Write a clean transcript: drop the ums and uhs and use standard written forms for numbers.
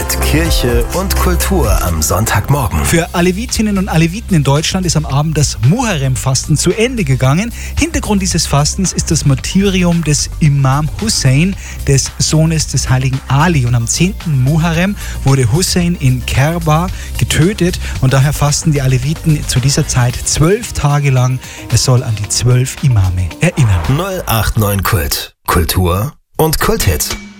mit Kirche und Kultur am Sonntagmorgen. Für Alevitinnen und Aleviten in Deutschland ist am Abend das Muharrem-Fasten zu Ende gegangen. Hintergrund dieses Fastens ist das Martyrium des Imam Hussein, des Sohnes des heiligen Ali. Und am 10. Muharrem wurde Hussein in Kerba getötet und daher fasten die Aleviten zu dieser Zeit 12 Tage lang. Es soll an die 12 Imame erinnern. 089 Kult. Kultur und Kulthit.